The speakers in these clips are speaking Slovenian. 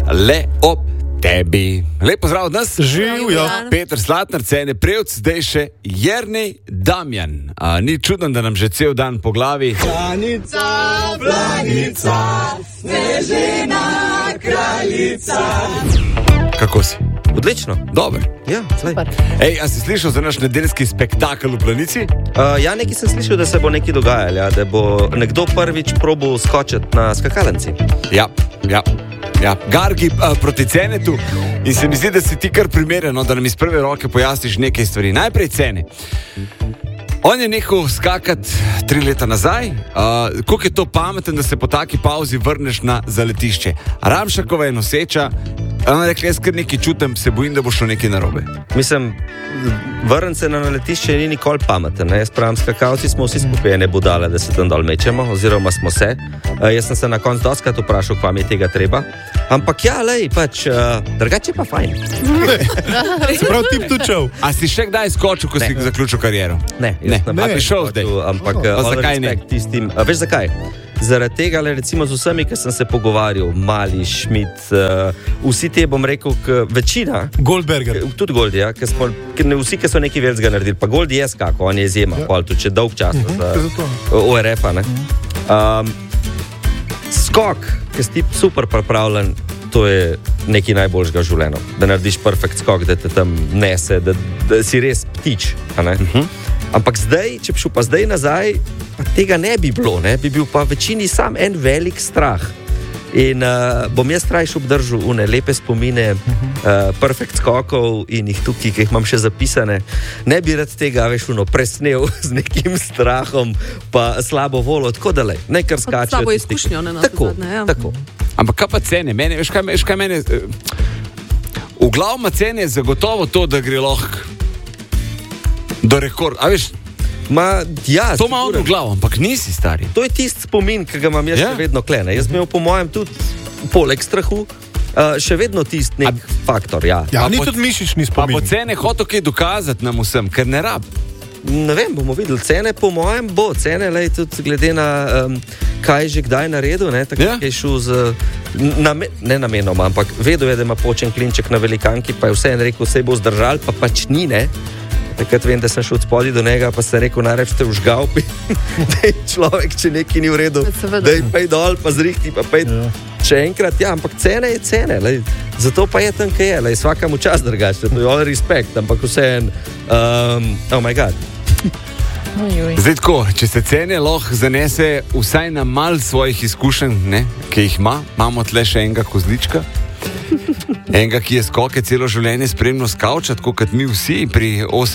le ob tebi. Lep pozdrav od nas. Živijo. Peter Slatnar, Cene Prevc, zdaj še Jernej Damjan. Ni čudno, da nam že cel dan po glavi. Planica, planica, snežena kraljica. Kako si? Odlično. Dober. Ja, Ej, a si slišal za naš nedeljski spektakel v Planici? Ja, nekaj sem slišal, da se bo nekaj dogajalo, da bo nekdo prvič probal skočiti na skakalnici. Ja. Gargi proti Cenetu in se mi zdi, da si ti kar primeren, da nam iz prve roke pojasniš nekaj stvari. Najprej Cene. On je nehal skakati 3 leta nazaj. Koliko je to pameten, da se po taki pauzi vrneš na zaletišče? Ramšakova je noseča. Ona rekla, jaz kar nekaj čutim, se bojim, da bo šlo nekaj narobe. Mislim, vrniti se na letišče ni nikoli pameten. Ne? Jaz pravim, skakalci smo vsi skupaj ene budale, da se tam dol mečemo, oziroma smo se. Jaz sem se na koncu doskrat vprašal, kva mi je tega treba. Ampak ja, lej, pač, drugače pa fajn. Se prav tip tučev. A si še kdaj skočil, ko si zaključil kariero? Ne. A prišel zdaj? Ampak zakaj ne? Tistim, veš zakaj? Zaradi tega, recimo z vsemi, ki sem se pogovarjal, Mali, Schmidt, vsi te, bom rekel, večina. Goldberger. Tudi Goldi, ja, vsi, ki so nekaj velikega naredili. Pa Goldi je skakal, on je izjema, tudi če dolg čas za ORF-a. Skok, ki si super pripravljen, to je nekaj najboljšega v življenju. Da narediš perfekt skok, da te tam nese, da si res ptič. Ampak zdaj, če bi šel pa zdaj nazaj, pa tega ne bi bilo, ne? Bi bil pa večini sam en velik strah. In bom jaz rajš obdržal une lepe spomine perfekt skokov in jih tukaj, ki jih imam še zapisane. Ne bi rad tega, veš, presnel z nekim strahom, pa slabo voljo, tako da lej, ne kar skače. Slabo izkušnjo, ne? Tako. Ampak kaj pa Cene? Veš kaj mene? V glavu Cene je zagotovo to, da gre lahko do rekord. A veš, to ima on v glavu, ampak nisi stari. To je tisti spomin, ki ga imam jaz še vedno klene. Jaz imel po mojem tudi poleg strahu še vedno tisti nek faktor. Ja, ni tudi mišični spomin. Pa bo Cene hotel kaj dokazati nam vsem, ker ne rab. Ne vem, bomo videli. Cene po mojem bo. Cene, lej, tudi glede na kaj že kdaj naredil, ne, tako je šel ne namenoma, ampak vedel je, da ima počen klinček na velikanki, pa je vseeno rekel, vse bo zdržal, pa pač ni, ne. Takrat vem, da sem šel od spodaj do njega, pa sem rekel, najreč te užgal, da je človek, če nekaj ni v redu, da je pej dol, pa zrihti, pa pej še enkrat, ja, ampak Cene je Cene, lej, zato pa je tam, kaj je, lej, svakamu čas drugače, to je all respect, ampak vseeno, oh my god. Zdaj tako, če se Cene lahko zanese vsaj na mal svojih izkušenj, ne, ki jih imamo tle še enega kozlička, enega, ki je skoke celo življenje spremno skavča, tako kot mi vsi pri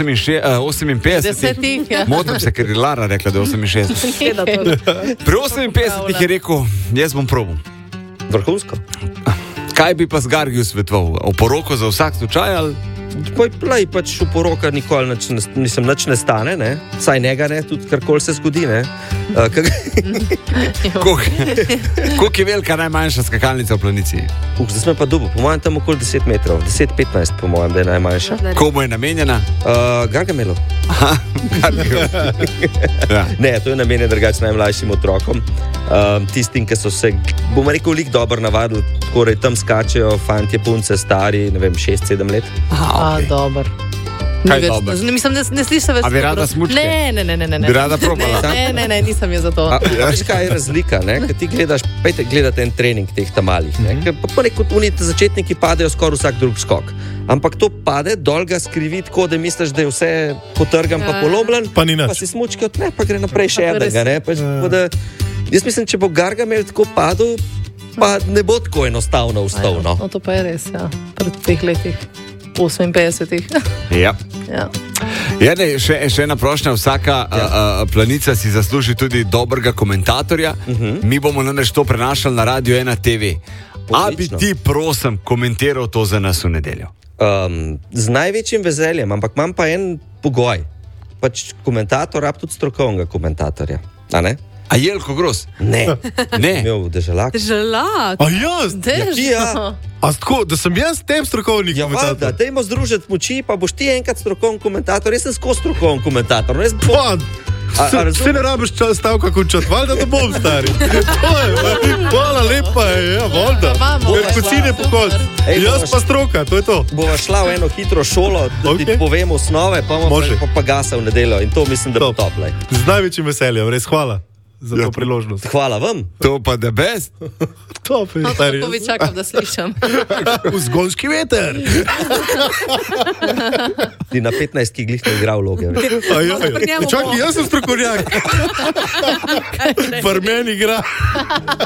58. Motim se, ker je Lara rekla, da je 68. Pri 58 je rekel, jaz bom probal. Vrhunsko. Kaj bi pa z Gargiju svetoval? Oporoko za vsak slučaj ali? Pač oporoka nikoli nič ne stane, ne? Saj njega ne, tudi karkoli se zgodi, ne? Koliko je velika najmanjša skakalnica v Planici? Zdaj smo pa dubo, po mojem tam okoli 10 metrov, 10-15 po mojem, da je najmanjša. Komu je namenjena? Gargamelu. Ja. Ne, to je namenjen drugače najmlajšim otrokom. Tistim, ki so se, bomo rekel, lik dobro navadili, torej tam skačejo fantje, punce, stari, ne vem, 6-7 let. Okay. Dober. Kaj dober? Mislim, ne slišam več. A bi rada smučke? Ne. Bi rada probala? Ne, nisem je za to. Veš, kaj je razlika, ne? Kad ti gledate en trening teh tamalih, ne? Ker pa neko začetniki padejo skoraj vsak drug skok. Ampak to pade, dol ga skrivi tako, da misliš, da je vse potrgan pa polomljen, pa si smučke odne, pa gre naprej še enega, ne? Jaz mislim, če bo Gargamel tako padel, pa ne bo tako enostavno vstal, no? No, to pa je res, ja. Pred teh letih. 58. Ja. Ja, še ena prošnja, vsaka planica si zasluži tudi dobrega komentatorja. Mi bomo namreč to prenašali na Radio 1 TV. A bi ti, prosim, komentiral to za nas v nedeljo? Z največjim veseljem, ampak imam pa en pogoj. Pač komentator rab tudi strokovnega komentatorja, a ne? A Jelko Gros? Ne. Imel Deželak. A jaz? Ja. A tako, da sem jaz tem strokovni komentator? Ja, dajmo združiti moči, pa boš ti enkrat strokovni komentator. Jaz sem skozi strokovni komentator. Vse ne rabiš stavka končati, valjda da bom stari. Hvala, lep pa je, voda. Ker kocine pohod. Jaz pa stroka, to je to. Bova šla v eno hitro šolo, da ti povem osnove, pa gasa v nedeljo. In to mislim, da bo top. Z največjim veseljem, res hvala za to priložnost. Hvala vam. To pa the best. Top je, stari. To bi čakal, da slišam. Vzgonski veter. Ti na 15 glih ne igral vloge. Čakaj, jaz sem strokovnjak. Par meni igra.